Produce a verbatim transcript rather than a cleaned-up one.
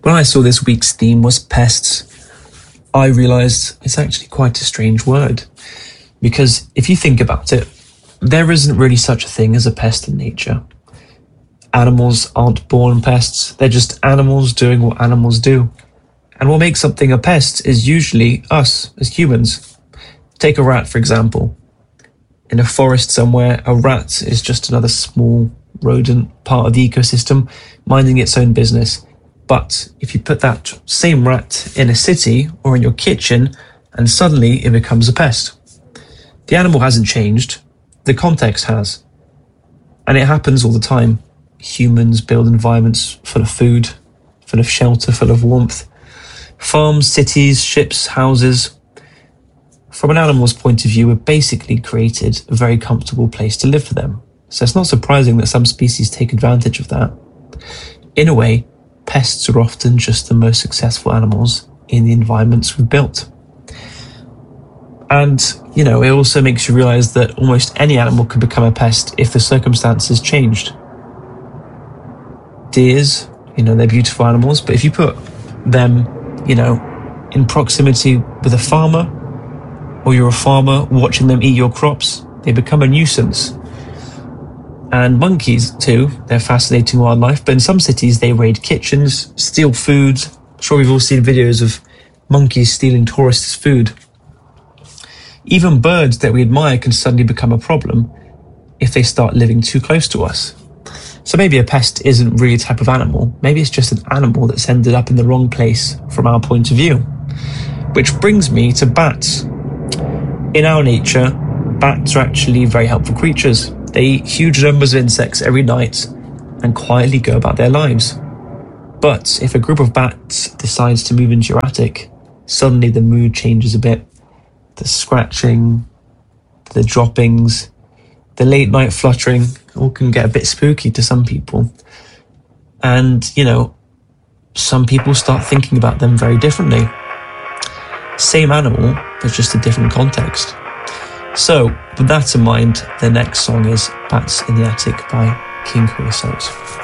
When I saw this week's theme was pests, I realised it's actually quite a strange word. Because if you think about it, there isn't really such a thing as a pest in nature. Animals aren't born pests, they're just animals doing what animals do. And what makes something a pest is usually us, as humans. Take a rat, for example. In a forest somewhere, a rat is just another small rodent, part of the ecosystem, minding its own business. But if you put that same rat in a city or in your kitchen, and suddenly it becomes a pest. The animal hasn't changed, the context has. And it happens all the time. Humans build environments full of food, full of shelter, full of warmth. Farms, cities, ships, houses. From an animal's point of view, we've basically created a very comfortable place to live for them. So it's not surprising that some species take advantage of that. In a way, pests are often just the most successful animals in the environments we've built. And, you know, it also makes you realize that almost any animal could become a pest if the circumstances changed. Deers, you know, they're beautiful animals, but if you put them, you know, in proximity with a farmer, or you're a farmer watching them eat your crops, they become a nuisance. And monkeys too, they're fascinating wildlife, but in some cities they raid kitchens, steal food. I'm sure we've all seen videos of monkeys stealing tourists' food. Even birds that we admire can suddenly become a problem if they start living too close to us. So maybe a pest isn't really a type of animal, maybe it's just an animal that's ended up in the wrong place from our point of view. Which brings me to bats. In our nature, bats are actually very helpful creatures. They eat huge numbers of insects every night and quietly go about their lives. But if a group of bats decides to move into your attic, suddenly the mood changes a bit. The scratching, the droppings, the late night fluttering all can get a bit spooky to some people. And, you know, some people start thinking about them very differently. Same animal, but just a different context. So, with that in mind, the next song is Bats in the Attic by King Creosote.